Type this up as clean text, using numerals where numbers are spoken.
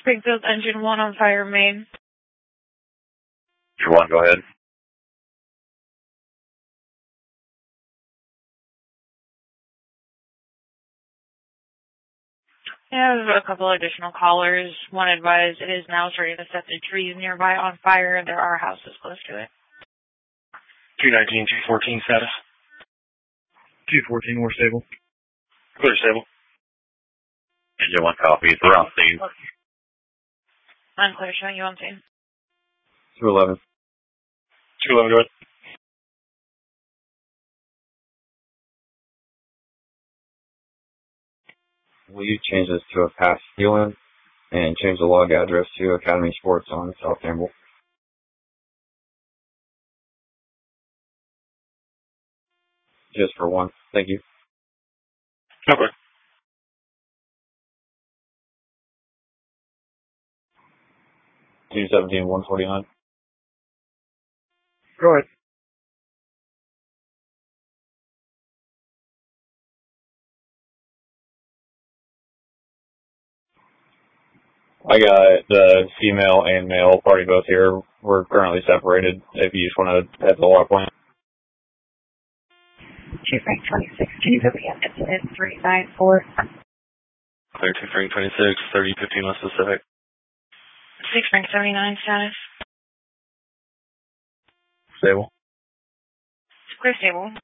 Springfield engine 1 on fire main. Engine 1, go ahead. I have a couple additional callers. One advised it is now starting to set the trees nearby on fire. There are houses close to it. 219, 214 status. 214, we're stable. Clear stable. Engine 1 copies. We're on scene. Unclear, showing you on scene. 211. 211, go ahead. Will you change this to a pass stealing and change the log address to Academy Sports on South Campbell? Just for one. Thank you. Okay. $217, $149. Go ahead. I got the female and male party both here. We're currently separated. If you just want to head to the water point. Chief Frank 26, can you put me up incident 394? Clear 2 Frank 26, 3015 West Pacific. 6 Frank 79 status. Stable. Clear stable.